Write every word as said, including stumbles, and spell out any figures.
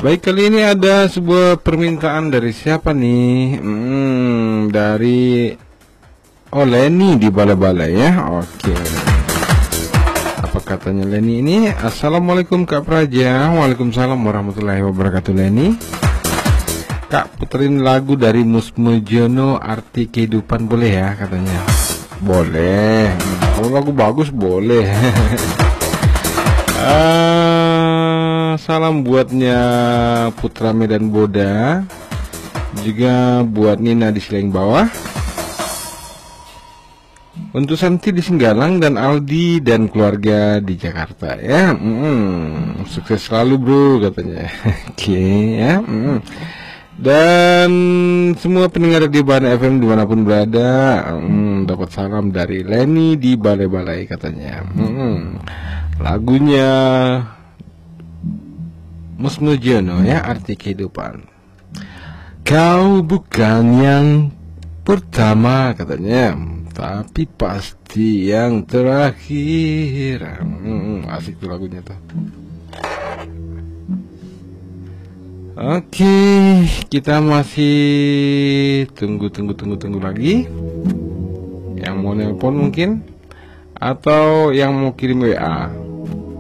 Baik, kali ini ada sebuah permintaan dari siapa nih? Hmm, dari Oh Leni di Balai-Balai ya. Oke. Apa katanya Leni ini? Assalamualaikum Kak Praja. Waalaikumsalam warahmatullahi wabarakatuh Leni. Kak, puterin lagu dari Musmojono Arti Kehidupan boleh ya katanya. Boleh. Kalau lagu bagus boleh. Uh, salam buatnya Putra Medan Boda, juga buat Nina di Seleng Bawah, untuk Santi di Singgalang dan Aldi dan keluarga di Jakarta ya. Mm, sukses selalu bro katanya. Oke okay, ya. Mm. Dan semua pendengar di Bana F M dimanapun berada, mm, dapat salam dari Leni di Balai-Balai katanya. Mm. Lagunya Musmojono ya, Arti Kehidupan. Kau bukan yang pertama katanya, tapi pasti yang terakhir. Hmm, asik tuh lagunya tuh. Oke, kita masih tunggu tunggu tunggu tunggu lagi. Yang mau nelpon mungkin, atau yang mau kirim W A.